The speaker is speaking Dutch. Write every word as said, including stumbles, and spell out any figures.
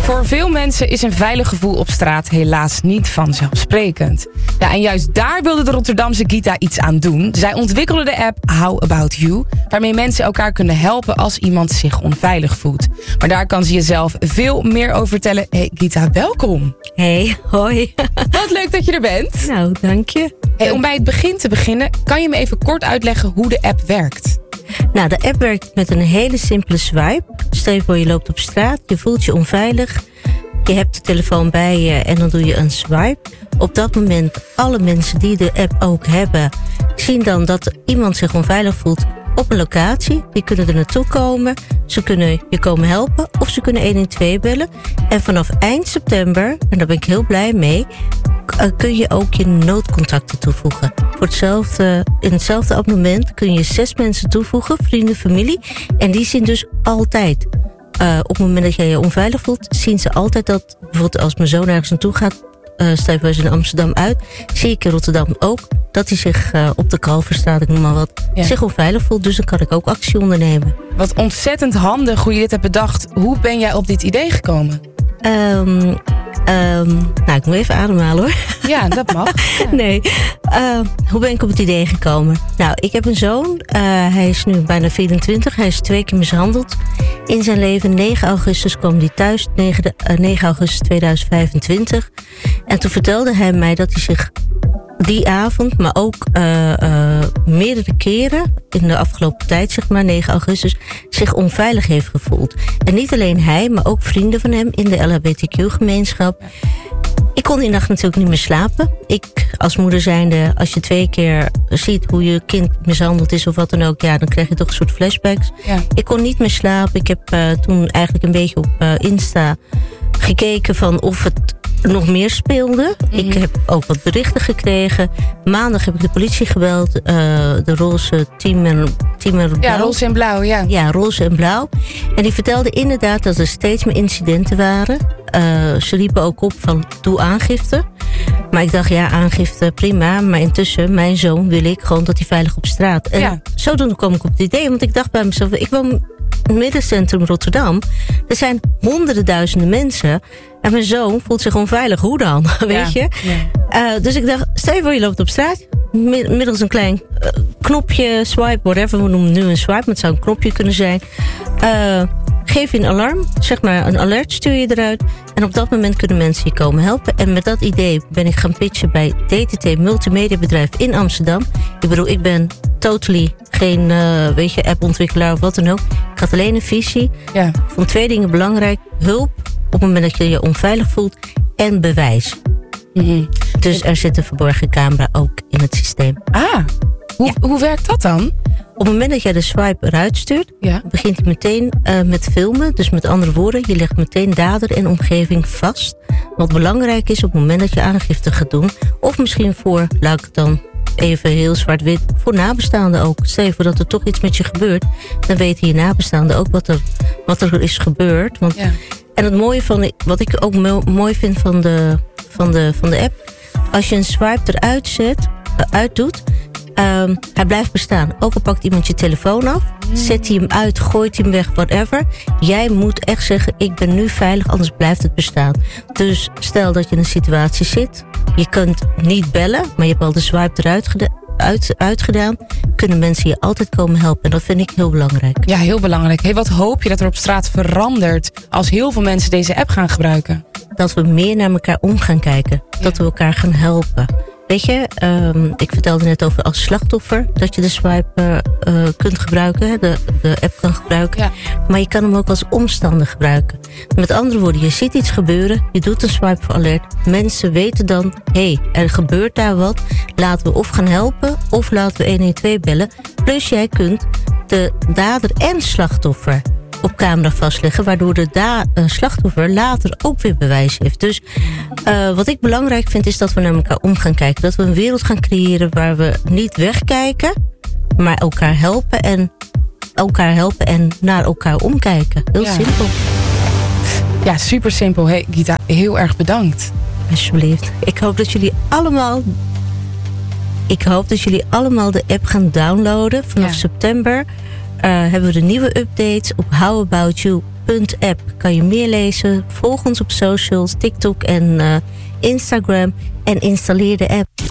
Voor veel mensen is een veilig gevoel op straat helaas niet vanzelfsprekend. Ja, en juist daar wilde de Rotterdamse Gita iets aan doen. Zij ontwikkelde de app How About You, waarmee mensen elkaar kunnen helpen als iemand zich onveilig voelt. Maar daar kan ze jezelf veel meer over vertellen. Hey Gita, welkom. Hey, hoi. Wat leuk dat je er bent. Nou, dank je. Hey, om bij het begin te beginnen, kan je me even kort uitleggen hoe de app werkt? Nou, de app werkt met een hele simpele swipe. Stel je voor, je loopt op straat, je voelt je onveilig. Je hebt de telefoon bij je en dan doe je een swipe. Op dat moment, alle mensen die de app ook hebben, zien dan dat iemand zich onveilig voelt op een locatie. Die kunnen er naartoe komen. Ze kunnen je komen helpen of ze kunnen een een twee bellen. En vanaf eind september, en daar ben ik heel blij mee, kun je ook je noodcontacten toevoegen. Voor hetzelfde, in hetzelfde abonnement kun je zes mensen toevoegen, vrienden, familie. En die zien dus altijd. Uh, op het moment dat jij je onveilig voelt, zien ze altijd dat, bijvoorbeeld als mijn zoon ergens naartoe gaat, uh, stel je in Amsterdam uit, zie ik in Rotterdam ook dat hij zich uh, op de Kalverstraat, ik noem maar wat, ja. zich onveilig voelt. Dus dan kan ik ook actie ondernemen. Wat ontzettend handig hoe je dit hebt bedacht. Hoe ben jij op dit idee gekomen? Um, um, nou, ik moet even ademhalen hoor. Ja, dat mag. Ja. Nee. Uh, hoe ben ik op het idee gekomen? Nou, ik heb een zoon. Uh, hij is nu bijna vierentwintig. Hij is twee keer mishandeld in zijn leven. negen augustus kwam hij thuis. negen augustus tweeduizend vijfentwintig. En toen vertelde hij mij dat hij zich die avond, maar ook uh, uh, meerdere keren in de afgelopen tijd, zeg maar negen augustus, zich onveilig heeft gevoeld. En niet alleen hij, maar ook vrienden van hem in de L H B T Q-gemeenschap. Ik kon die nacht natuurlijk niet meer slapen. Ik als moeder zijnde, als je twee keer ziet hoe je kind mishandeld is of wat dan ook, ja, dan krijg je toch een soort flashbacks. Ja. Ik kon niet meer slapen. Ik heb uh, toen eigenlijk een beetje op uh, Insta gekeken van of het nog meer speelde. Mm-hmm. Ik heb ook wat berichten gekregen. Maandag heb ik de politie gebeld. Uh, de roze team en, team en blauw. Ja, roze en blauw, ja. Ja, roze en blauw. En die vertelden inderdaad dat er steeds meer incidenten waren. Uh, ze liepen ook op van doe aangifte. Maar ik dacht, ja, aangifte, prima. Maar intussen, mijn zoon wil ik gewoon dat hij veilig op straat. En ja. zodoende kwam ik op het idee. Want ik dacht bij mezelf, ik woon in het middencentrum Rotterdam. Er zijn honderden duizenden mensen. En mijn zoon voelt zich onveilig. Hoe dan? Weet ja. je? Ja. Uh, dus ik dacht, stel je voor je loopt op straat. Middels een klein uh, knopje, swipe, whatever. We noemen het nu een swipe, maar het zou een knopje kunnen zijn. Uh, geef je een alarm, zeg maar een alert stuur je eruit. En op dat moment kunnen mensen je komen helpen. En met dat idee ben ik gaan pitchen bij D T T Multimediabedrijf in Amsterdam. Ik bedoel, ik ben totally geen uh, weet je, appontwikkelaar of wat dan ook. Ik had alleen een visie. Ja. Ik vond twee dingen belangrijk. Hulp op het moment dat je je onveilig voelt en bewijs. Mm-hmm. Dus er zit een verborgen camera ook in het systeem. Ah, hoe, ja. hoe werkt dat dan? Op het moment dat jij de swipe eruit stuurt, ja. begint hij meteen uh, met filmen. Dus met andere woorden, je legt meteen dader en omgeving vast. Wat belangrijk is op het moment dat je aangifte gaat doen. Of misschien voor, laat ik het dan even heel zwart-wit, voor nabestaanden ook. Stel je voor dat er toch iets met je gebeurt, dan weten je nabestaanden ook wat er, wat er is gebeurd. Want, ja. En het mooie van, wat ik ook mo- mooi vind van de, van, de, van de app, als je een swipe eruit zet, uh, uitdoet, Um, hij blijft bestaan. Ook al pakt iemand je telefoon af, mm. zet hij hem uit, gooit hij hem weg, whatever. Jij moet echt zeggen, ik ben nu veilig, anders blijft het bestaan. Dus stel dat je in een situatie zit, je kunt niet bellen, maar je hebt al de swipe eruit geda- uit, uitgedaan, kunnen mensen je altijd komen helpen. En dat vind ik heel belangrijk. Ja, heel belangrijk. Hey, wat hoop je dat er op straat verandert als heel veel mensen deze app gaan gebruiken? Dat we meer naar elkaar om gaan kijken. Ja. Dat we elkaar gaan helpen. Weet je, um, ik vertelde net over als slachtoffer dat je de swipe uh, kunt gebruiken, de, de app kan gebruiken. Ja. Maar je kan hem ook als omstander gebruiken. Met andere woorden, je ziet iets gebeuren, je doet een swipe voor alert. Mensen weten dan, hé, hey, er gebeurt daar wat. Laten we of gaan helpen of laten we een een twee bellen. Plus jij kunt de dader en slachtoffer op camera vastleggen, waardoor de da- uh, slachtoffer later ook weer bewijs heeft. Dus uh, wat ik belangrijk vind is dat we naar elkaar om gaan kijken. Dat we een wereld gaan creëren waar we niet wegkijken, maar elkaar helpen en elkaar helpen en naar elkaar omkijken. Heel ja. simpel. Ja, super simpel. Hey Gita, heel erg bedankt. Alsjeblieft. Ik hoop dat jullie allemaal ik hoop dat jullie allemaal de app gaan downloaden vanaf ja. september. Uh, hebben we de nieuwe updates op how about you punt app kan je meer lezen. Volg ons op socials, TikTok en uh, Instagram. En installeer de app.